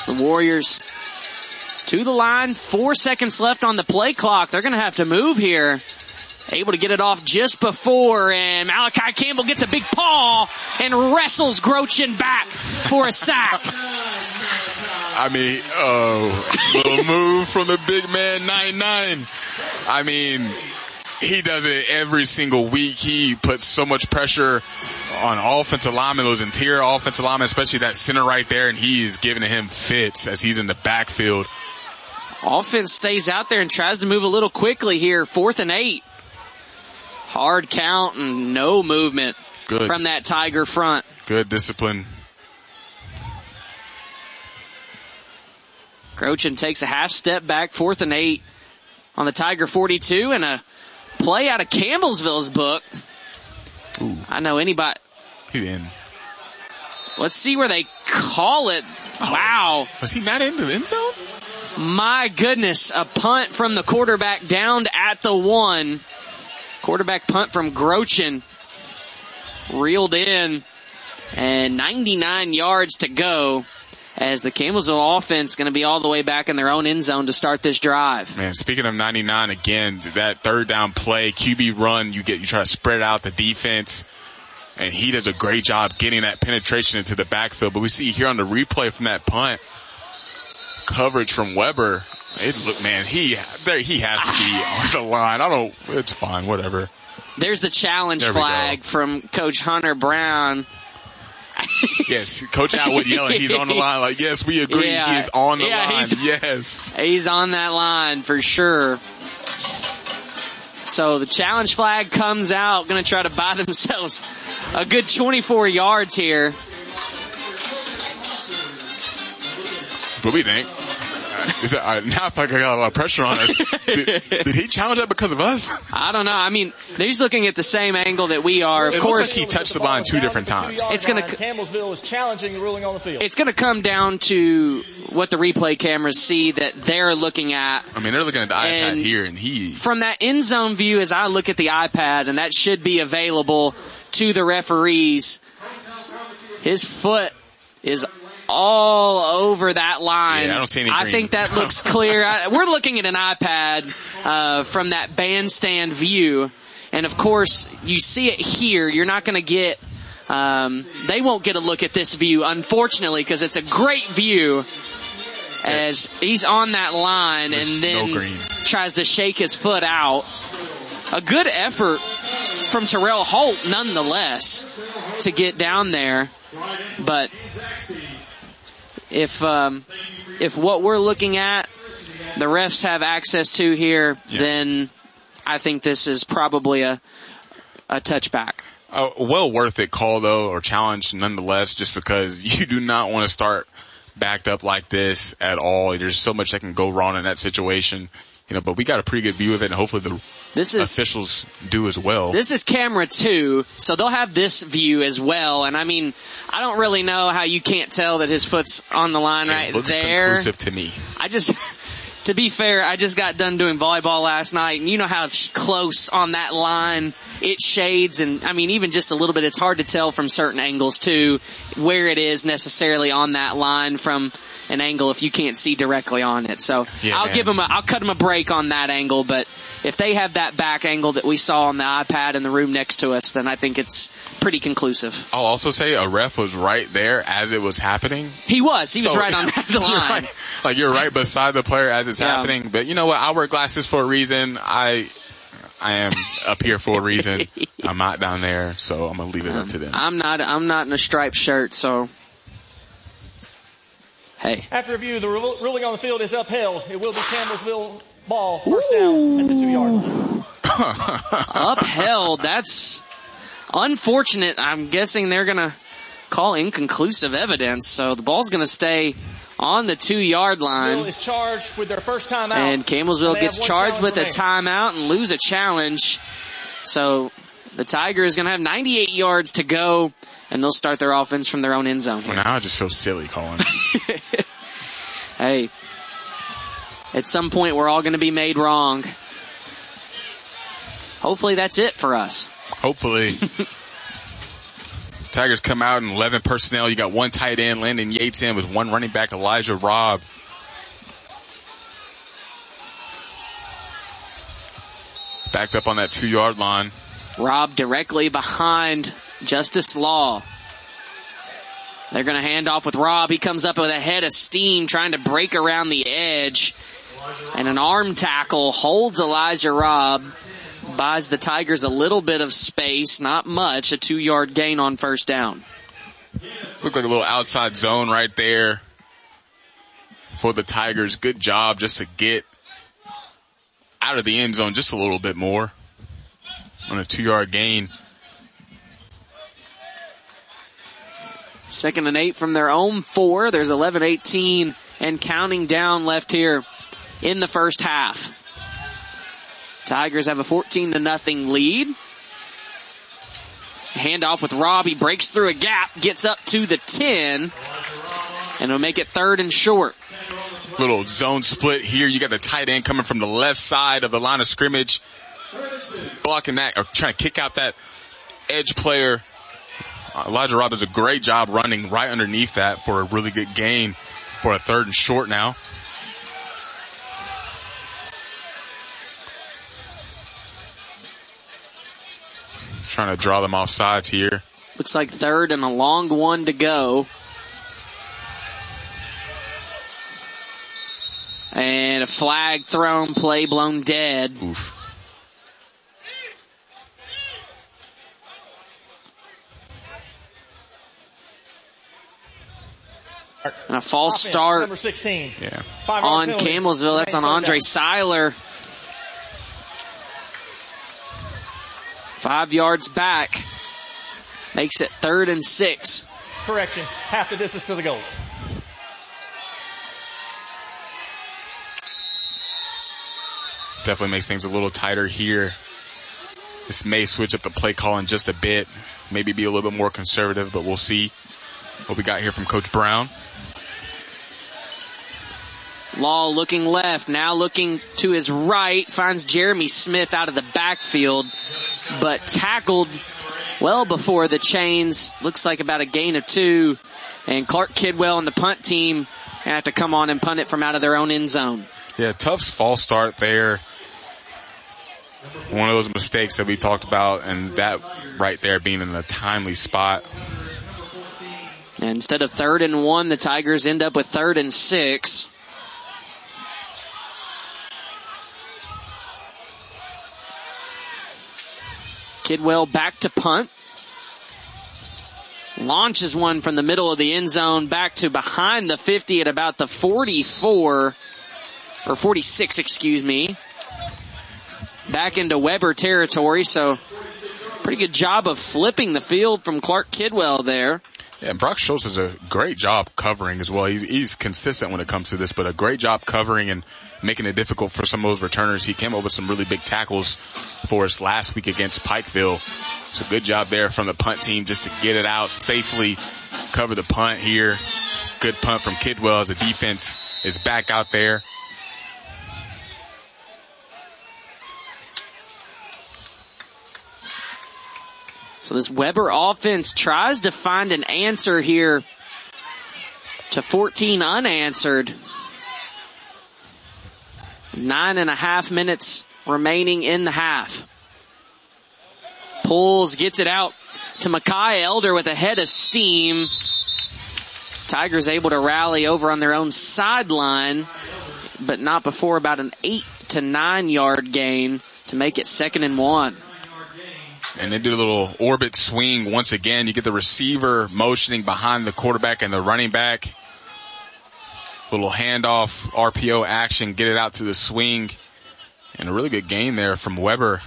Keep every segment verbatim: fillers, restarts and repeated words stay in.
The Warriors to the line. Four seconds left on the play clock. They're going to have to move here. Able to get it off just before, and Malachi Campbell gets a big paw and wrestles Grochin back for a sack. I mean, oh, little move from the big man, ninety-nine. I mean, he does it every single week. He puts so much pressure on offensive linemen, those interior offensive linemen, especially that center right there, and he is giving him fits as he's in the backfield. Offense stays out there and tries to move a little quickly here. Fourth and eight. Hard count and no movement Good. From that Tiger front. Good discipline. Grochin takes a half step back, fourth and eight on the Tiger forty-two, and a play out of Campbellsville's book. Ooh. I know anybody. He's in. Let's see where they call it. Oh, wow. Was he not in the end zone? My goodness. A punt from the quarterback down at the one. Quarterback punt from Grochin. Reeled in. And ninety-nine yards to go as the Campbellsville offense going to be all the way back in their own end zone to start this drive. Man, speaking of ninety-nine, again, that third down play, Q B run, you get, you try to spread out the defense, and he does a great job getting that penetration into the backfield. But we see here on the replay from that punt, coverage from Weber. It look, man, he there he has to be on the line. I don't. It's fine, whatever. There's the challenge there flag from Coach Hunter Brown. Yes, Coach Atwood yelling. He's on the line. Like, yes, we agree. Yeah, he is on the yeah, line. He's, yes, he's on that line for sure. So the challenge flag comes out. Going to try to buy themselves a good twenty-four yards here. What do we think? Is that, uh, now I feel like I got a lot of pressure on us. Did, did he challenge that because of us? I don't know. I mean, he's looking at the same angle that we are. Of it course, looks like he touched the line two different times. It's going to Campbellsville is challenging the ruling on the field. It's going to come down to what the replay cameras see that they're looking at. I mean, they're looking at the iPad here, and he from that end zone view, as I look at the iPad, and that should be available to the referees. His foot is all over that line. Yeah, I don't see any I green. think that looks clear. I, we're looking at an iPad uh, from that bandstand view, and of course, you see it here. You're not going to get. Um, they won't get a look at this view, unfortunately, because it's a great view. As he's on that line There's and then no green. tries to shake his foot out. A good effort from Terrell Holt, nonetheless, to get down there, but. If um, if what we're looking at, the refs have access to here, yeah. then I think this is probably a a touchback. A well worth it call though, or challenge nonetheless, just because you do not want to start backed up like this at all. There's so much that can go wrong in that situation. You know, but we got a pretty good view of it, and hopefully the this is, officials do as well. This is camera two, so they'll have this view as well. And I mean, I don't really know how you can't tell that his foot's on the line it right looks there. Conclusive to me. I just, to be fair, I just got done doing volleyball last night, and you know how close on that line it shades, and I mean, even just a little bit, it's hard to tell from certain angles too where it is necessarily on that line from an angle if you can't see directly on it. So yeah, I'll man. give them a, I'll cut them a break on that angle, but if they have that back angle that we saw on the iPad in the room next to us, then I think it's pretty conclusive. I'll also say a ref was right there as it was happening. He was. He so, was right on the you're line. Right. Like you're right beside the player as it's yeah. happening. But you know what? I wear glasses for a reason. I I am up here for a reason. I'm not down there, so I'm gonna leave it um, up to them. I'm not. I'm not in a striped shirt, so. Hey. After review, the ruling on the field is upheld. It will be Campbellsville ball, first down at the two-yard line. Upheld. That's unfortunate. I'm guessing they're going to call inconclusive evidence, so the ball's going to stay on the two-yard line. Campbellsville is charged with their first timeout. And Campbellsville gets charged with remaining. a timeout and lose a challenge. So the Tiger is going to have ninety-eight yards to go. And they'll start their offense from their own end zone. Well, now I just feel silly calling. Hey, at some point we're all going to be made wrong. Hopefully that's it for us. Hopefully. Tigers come out in eleven personnel. You got one tight end, Landon Yates, in with one running back, Elijah Robb. Backed up on that two-yard line. Robb directly behind Justice Law. They're going to hand off with Robb. He comes up with a head of steam trying to break around the edge. And an arm tackle holds Elijah Robb. Buys the Tigers a little bit of space, not much. A two-yard gain on first down. Looked like a little outside zone right there for the Tigers. Good job just to get out of the end zone just a little bit more on a two-yard gain. Second and eight from their own four. There's eleven eighteen and counting down left here in the first half. Tigers have a fourteen to nothing lead. Handoff with Robb. He breaks through a gap, gets up to the ten, and will make it third and short. Little zone split here. You got the tight end coming from the left side of the line of scrimmage, blocking that, or trying to kick out that edge player. Elijah Robb does a great job running right underneath that for a really good gain for a third and short now. Trying to draw them off sides here. Looks like third and a long one to go. And a flag thrown, play blown dead. Oof. And a false Offense, start number sixteen. Yeah. on Campbellsville. That's on Andre Seiler. Five yards back. Makes it third and six. Correction. Half the distance to the goal. Definitely makes things a little tighter here. This may switch up the play calling just a bit. Maybe be a little bit more conservative, but we'll see what we got here from Coach Brown. Law looking left, now looking to his right, finds Jeremy Smith out of the backfield, but tackled well before the chains. Looks like about a gain of two, and Clark Kidwell and the punt team have to come on and punt it from out of their own end zone. Yeah, tough false start there. One of those mistakes that we talked about, and that right there being in a timely spot. And instead of third and one, the Tigers end up with third and six. Kidwell back to punt. Launches one from the middle of the end zone back to behind the fifty at about the forty-four, or forty-six, excuse me. Back into Weber territory, so pretty good job of flipping the field from Clark Kidwell there. Yeah, and Brock Schultz does a great job covering as well. He's, he's consistent when it comes to this, but a great job covering and making it difficult for some of those returners. He came up with some really big tackles for us last week against Pikeville. So good job there from the punt team just to get it out safely, cover the punt here. Good punt from Kidwell as the defense is back out there. So this Weber offense tries to find an answer here to fourteen unanswered. Nine and a half minutes remaining in the half. Pulls, gets it out to Makai Elder with a head of steam. Tigers able to rally over on their own sideline, but not before about an eight to nine yard gain to make it second and one. And they do a little orbit swing once again. You get the receiver motioning behind the quarterback and the running back. Little handoff, R P O action, get it out to the swing. And a really good gain there from Weber.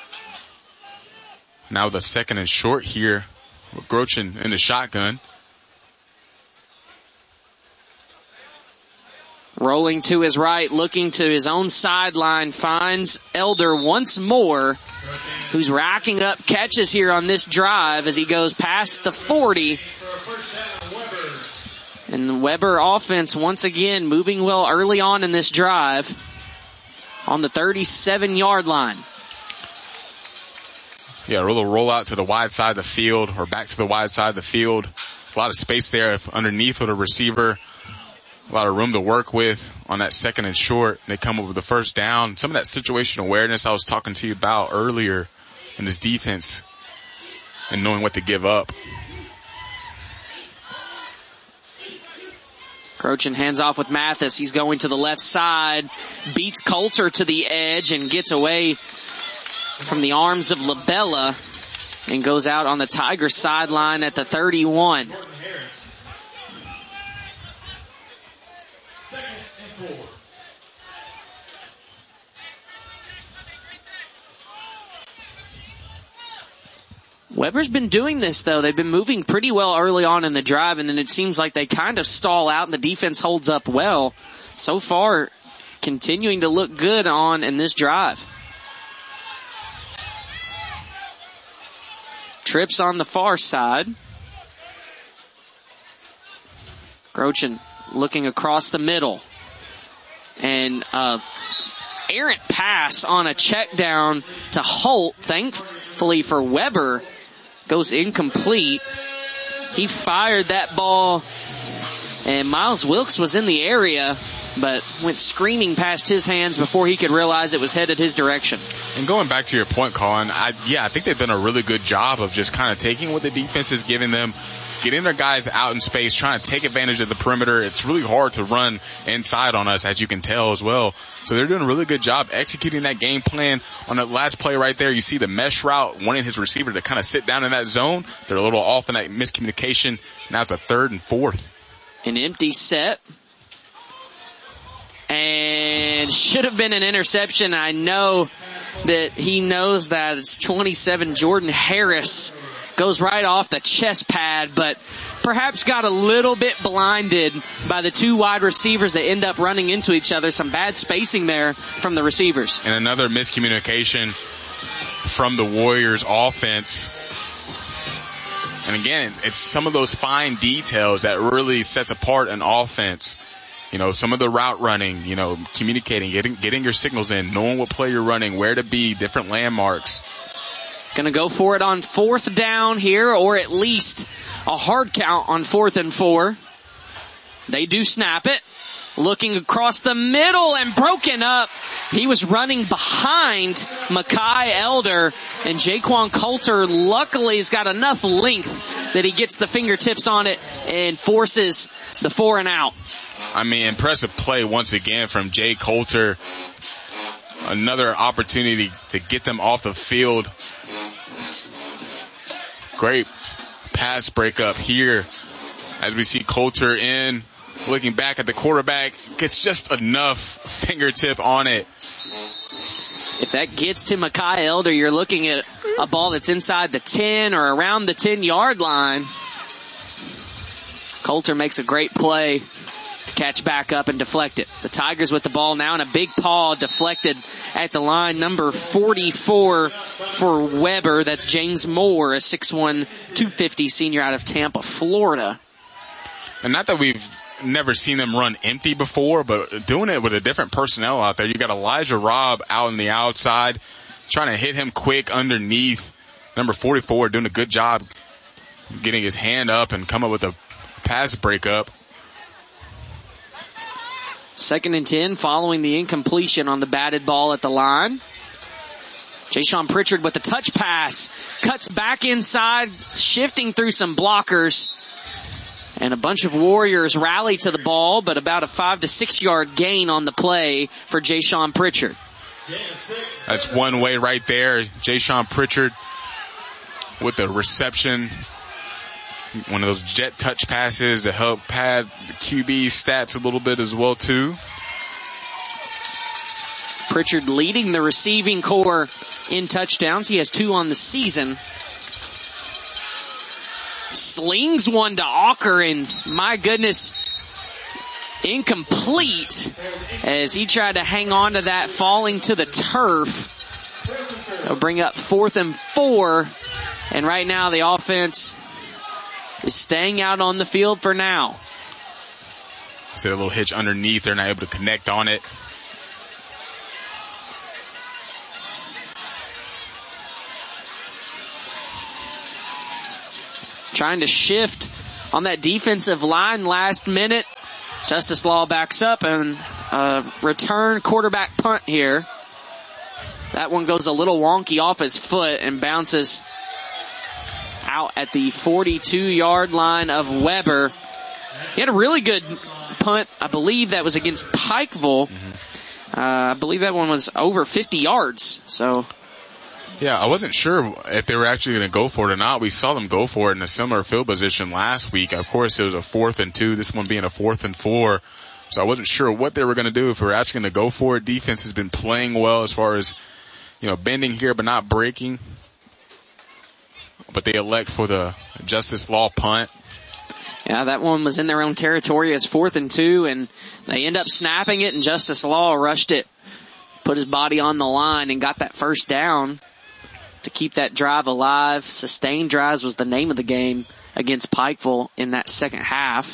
Now the second and short here with Grochin in the shotgun. Rolling to his right, looking to his own sideline, finds Elder once more, who's racking up catches here on this drive as he goes past the forty. And the Weber offense once again moving well early on in this drive on the thirty-seven yard line. Yeah, a little roll out to the wide side of the field or back to the wide side of the field. A lot of space there underneath with a receiver. A lot of room to work with on that second and short. They come up with the first down. Some of that situational awareness I was talking to you about earlier in this defense and knowing what to give up. Crochin hands off with Mathis. He's going to the left side, beats Coulter to the edge and gets away from the arms of Labella and goes out on the Tigers sideline at the thirty-one. Weber's been doing this, though. They've been moving pretty well early on in the drive, and then it seems like they kind of stall out, and the defense holds up well. So far, continuing to look good on in this drive. Trips on the far side. Crochin looking across the middle. And uh errant pass on a check down to Holt. Thankfully for Weber, goes incomplete. He fired that ball, and Miles Wilkes was in the area, but went screaming past his hands before he could realize it was headed his direction. And going back to your point, Colin, I, yeah, I think they've done a really good job of just kind of taking what the defense is giving them, getting their guys out in space, trying to take advantage of the perimeter. It's really hard to run inside on us, as you can tell as well. So they're doing a really good job executing that game plan. On that last play right there, you see the mesh route, wanting his receiver to kind of sit down in that zone. They're a little off in that miscommunication. Now it's a third and fourth. An empty set. And should have been an interception. I know that he knows that. It's twenty-seven. Jordan Harris goes right off the chest pad, but perhaps got a little bit blinded by the two wide receivers that end up running into each other. Some bad spacing there from the receivers. And another miscommunication from the Warriors offense. And again, it's some of those fine details that really sets apart an offense. You know, some of the route running, you know, communicating, getting, getting your signals in, knowing what play you're running, where to be, different landmarks. Gonna go for it on fourth down here, or at least a hard count on fourth and four. They do snap it. Looking across the middle and broken up. He was running behind Makai Elder, and Jaquan Coulter luckily has got enough length that he gets the fingertips on it and forces the four and out. I mean, impressive play once again from Jay Coulter. Another opportunity to get them off the field. Great pass breakup here as we see Coulter in. Looking back at the quarterback, gets just enough fingertip on it. If that gets to Makai Elder, you're looking at a ball that's inside the ten or around the ten-yard line. Coulter makes a great play to catch back up and deflect it. The Tigers with the ball now, and a big paw deflected at the line. Number forty-four for Weber. That's James Moore, a six one, two fifty senior out of Tampa, Florida. And not that we've never seen them run empty before, but doing it with a different personnel out there. You got Elijah Robb out on the outside, trying to hit him quick underneath. Number forty-four doing a good job getting his hand up and come up with a pass breakup. Second and ten following the incompletion on the batted ball at the line. Jayshon Pritchard with the touch pass. Cuts back inside, shifting through some blockers. And a bunch of Warriors rally to the ball, but about a five to six yard gain on the play for Jayshon Pritchard. That's one way right there. Jayshon Pritchard with the reception. One of those jet touch passes to help pad the Q B stats a little bit as well, too. Pritchard leading the receiving corps in touchdowns. He has two on the season. Slings one to Auker, and my goodness, incomplete as he tried to hang on to that, falling to the turf. They'll bring up fourth and four, and right now the offense is staying out on the field for now. See a little hitch underneath. They're not able to connect on it. trying to shift on that defensive line last minute. Justice Law backs up and uh, return quarterback punt here. That one goes a little wonky off his foot and bounces out at the forty-two-yard line of Weber. He had a really good punt. I believe that was against Pikeville. Mm-hmm. Uh, I believe that one was over fifty yards. So, yeah, I wasn't sure if they were actually going to go for it or not. We saw them go for it in a similar field position last week. Of course, it was a fourth and two. This one being a fourth and four. So I wasn't sure what they were going to do, if they were actually going to go for it. Defense has been playing well as far as, you know, bending here but not breaking. But they elect for the Justice Law punt. Yeah, that one was in their own territory as fourth and two, and they end up snapping it, and Justice Law rushed it, put his body on the line, and got that first down to keep that drive alive. Sustained drives was the name of the game against Pikeville in that second half.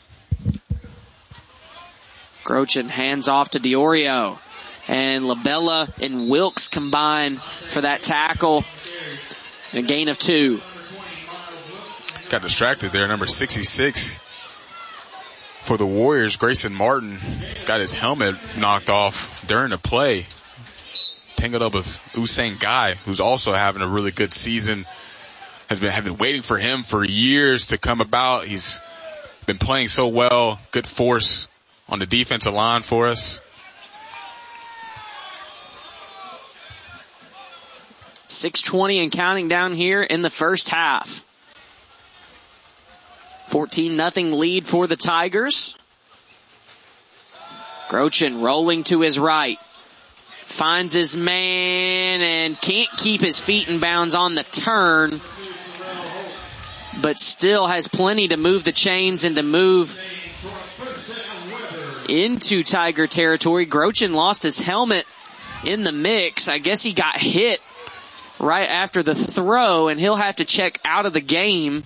Grochin hands off to Diorio, and Labella and Wilkes combine for that tackle. A gain of two. Got distracted there. Number sixty-six for the Warriors, Grayson Martin, got his helmet knocked off during the play. Tangled up with Usain Guy, who's also having a really good season. Has been, have been waiting for him for years to come about. He's been playing so well. Good force on the defensive line for us. six twenty and counting down here in the first half. fourteen nothing lead for the Tigers. Grochin rolling to his right. Finds his man and can't keep his feet in bounds on the turn, but still has plenty to move the chains and to move into Tiger territory. Grochin lost his helmet in the mix. I guess he got hit right after the throw, and he'll have to check out of the game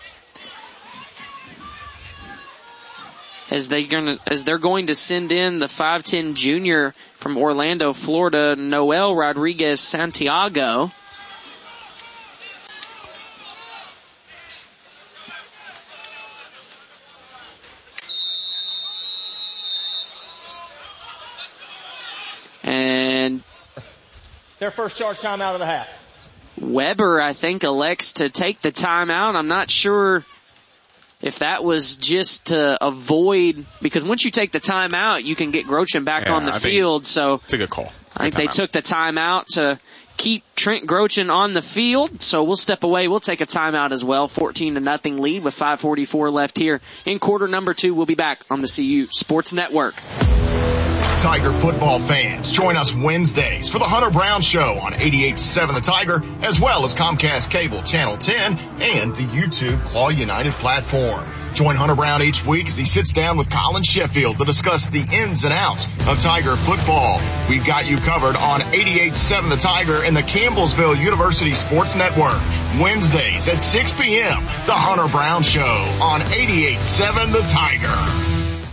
as they gonna as they're going to send in the five ten junior from Orlando, Florida, Noel Rodriguez Santiago. And their first charge timeout of the half. Weber, I think, elects to take the timeout. I'm not sure if that was just to avoid, because once you take the timeout, you can get Grochin back yeah, on the I field. So it's a good call. I think they took the timeout to keep Trent Grochin on the field. So we'll step away. We'll take a timeout as well. fourteen to nothing lead with five forty-four left here in quarter number two. We'll be back on the C U Sports Network. Tiger football fans, join us Wednesdays for the Hunter Brown Show on eighty-eight point seven The Tiger, as well as Comcast Cable Channel ten and the YouTube Claw United platform. Join Hunter Brown each week as he sits down with Colin Sheffield to discuss the ins and outs of Tiger football. We've got you covered on eighty-eight point seven The Tiger and the Campbellsville University Sports Network. Wednesdays at six p.m. The Hunter Brown Show on eighty-eight point seven The Tiger.